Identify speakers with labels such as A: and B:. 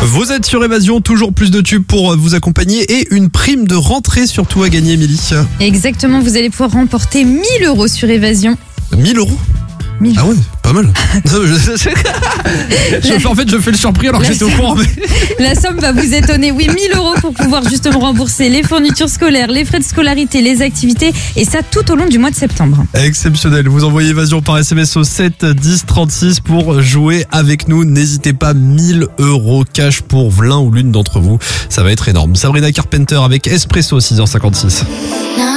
A: Vous êtes sur Évasion, toujours plus de tubes pour vous accompagner et une prime de rentrée surtout à gagner, Émilie.
B: Exactement, vous allez pouvoir remporter 1 000 € sur Évasion.
A: 1 000 €?
B: 1 000 €.
A: Ah ouais, pas mal. En fait, je fais le surpris alors que j'étais au courant. Mais...
B: La somme va vous étonner. Oui, 1 000 € pour pouvoir justement rembourser les fournitures scolaires, les frais de scolarité, les activités et ça tout au long du mois de septembre.
A: Exceptionnel. Vous envoyez Évasion par SMS au 7 10 36 pour jouer avec nous. N'hésitez pas, 1 000 € cash pour l'un ou l'une d'entre vous. Ça va être énorme. Sabrina Carpenter avec Espresso, 6h56.